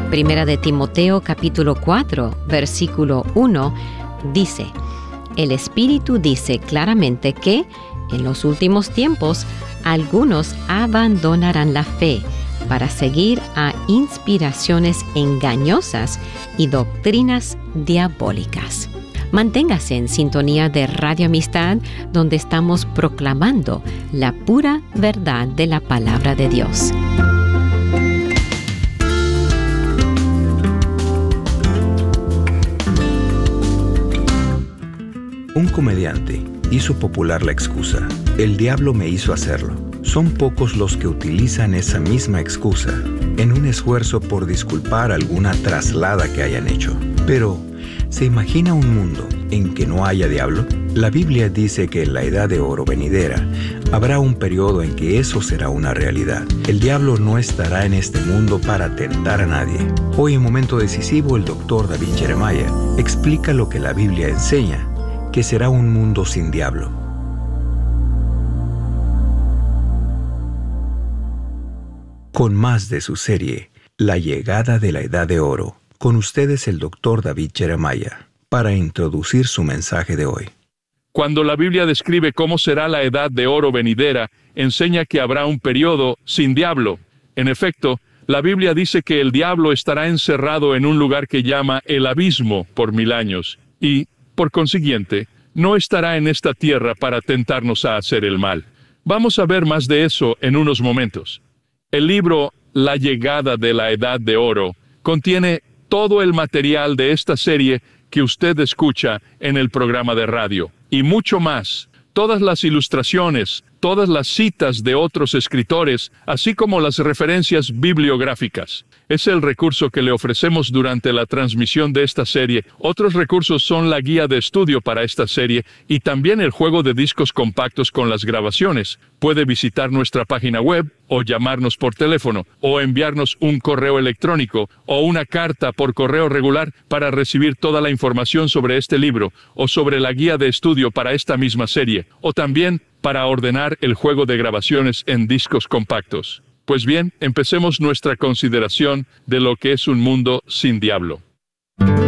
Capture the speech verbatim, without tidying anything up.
Primera de Timoteo capítulo cuatro, versículo uno, dice: el Espíritu dice claramente que, en los últimos tiempos, algunos abandonarán la fe para seguir a inspiraciones engañosas y doctrinas diabólicas. Manténgase en sintonía de Radio Amistad, donde estamos proclamando la pura verdad de la palabra de Dios. Un comediante hizo popular la excusa: el diablo me hizo hacerlo. Son pocos los que utilizan esa misma excusa en un esfuerzo por disculpar alguna traslada que hayan hecho. Pero, ¿se imagina un mundo en que no haya diablo? La Biblia dice que en la Edad de Oro venidera habrá un periodo en que eso será una realidad. El diablo no estará en este mundo para tentar a nadie. Hoy, en Momento Decisivo, el doctor David Jeremiah explica lo que la Biblia enseña, que será un mundo sin diablo. Con más de su serie, La llegada de la Edad de Oro, con ustedes el doctor David Jeremiah, para introducir su mensaje de hoy. Cuando la Biblia describe cómo será la Edad de Oro venidera, enseña que habrá un periodo sin diablo. En efecto, la Biblia dice que el diablo estará encerrado en un lugar que llama el abismo por mil años, y, por consiguiente, no estará en esta tierra para tentarnos a hacer el mal. Vamos a ver más de eso en unos momentos. El libro La llegada de la Edad de Oro contiene todo el material de esta serie que usted escucha en el programa de radio, y mucho más. Todas las ilustraciones, todas las citas de otros escritores, así como las referencias bibliográficas. Es el recurso que le ofrecemos durante la transmisión de esta serie. Otros recursos son la guía de estudio para esta serie y también el juego de discos compactos con las grabaciones. Puede visitar nuestra página web o llamarnos por teléfono o enviarnos un correo electrónico o una carta por correo regular para recibir toda la información sobre este libro o sobre la guía de estudio para esta misma serie, o también para ordenar el juego de grabaciones en discos compactos. Pues bien, empecemos nuestra consideración de lo que es un mundo sin diablo.